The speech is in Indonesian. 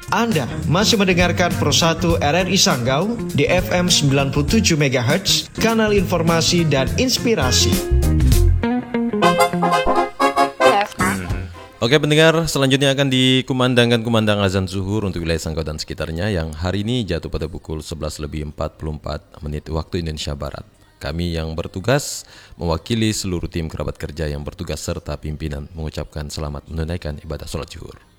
Anda masih mendengarkan Pro 1 RRI Sanggau di FM 97 MHz, kanal informasi dan inspirasi. Oke pendengar, selanjutnya akan dikumandangkan kumandang azan zuhur untuk wilayah Sanggau dan sekitarnya yang hari ini jatuh pada pukul 11:44 waktu Indonesia Barat. Kami yang bertugas mewakili seluruh tim kerabat kerja yang bertugas serta pimpinan mengucapkan selamat menunaikan ibadah sholat zuhur.